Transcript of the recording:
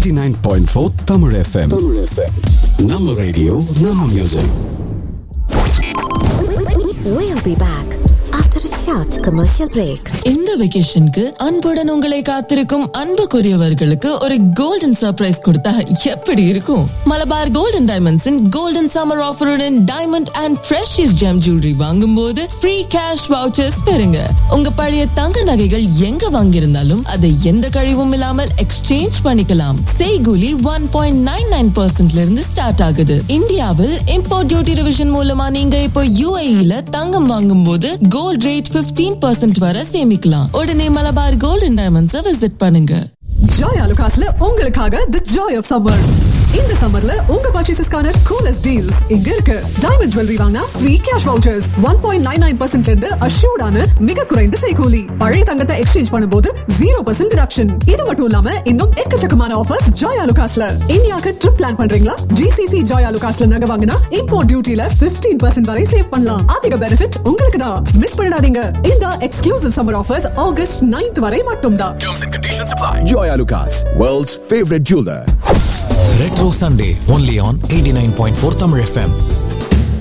89.4 Tamil FM. Nama radio, Nama music. We'll be back after a short commercial break. இந்த வெகேஷனுக்கு அன்புடன் உங்களை காத்திருக்கும் அன்புக்குரியவர்களுக்கு ஒரு கோல்டன் சர்ப்ரைஸ் கொடுத்தா எப்படி இருக்கும்? Malabar golden டைமண்ட்ஸின் golden summer ஆஃபருடன் diamond and precious GeM jewellery வாங்கும் போது ஃப்ரீ கேஷ் வவுச்சர்ஸ் பெறுங்க. உங்க பழைய தங்க நகைகள் எங்க வாங்கியிருந்தாலும் அதை எந்த கழிவும் இல்லாமல் எக்ஸ்சேஞ்ச் பண்ணிக்கலாம். செய்கூலி 1.99% இருந்து ஸ்டார்ட் ஆகுது. இந்தியாவில் இம்போர்ட் டியூட்டி ரிவிஷன் மூலமா நீங்க இப்போ UAE-ல தங்கம் வாங்கும் போது கோல்ட் ரேட் 15% வரை சேமிக்கலாம். உடனே மலபார் கோல்டன் டைமண்ட்ஸை விசிட் பண்ணுங்க. ஜாய் ஆலுகாஸ்ல உங்களுக்காக தி ஜாய் ஆஃப் சம்மர். இந்த சம்மர்ல உங்க பர்ச்சேசஸ்க்கான கூலஸ்ட் டீல்ஸ் இங்க இருக்கு. டைமண்ட் ஜுவல்லரி வாங்கினா ஃப்ரீ கேஷ் வவுச்சர்ஸ் 1.99% இருந்து அஷ்யூர்டான மிக குறைந்த செய்கூலி. பழைய தங்கத்தை எக்ஸ்சேஞ்ச் பண்ணும்போது 0% டிடக்ஷன். இது மட்டும் இல்லாம இன்னும் எக்கச்சக்கமான ஆஃபர்ஸ் ஜாய் ஆலுகாஸ்ல. இந்தியாவுக்கு ட்ரிப் பிளான் பண்றீங்களா? GCC ஜாய் ஆலுகாஸ்ல நகை வாங்கினா இம்போர்ட் டியூட்டில 15% வரை சேவ் பண்ணலாம். அதிக பெனிஃபிட் உங்களுக்கு தான். மிஸ் பண்ணிடாதீங்க. இந்த exclusive summer offers August 9th வரை மட்டும் தான். Terms and conditions apply. Joy Alucas, world's favorite jeweler. Retro Sunday only on 89.4 Tamil FM.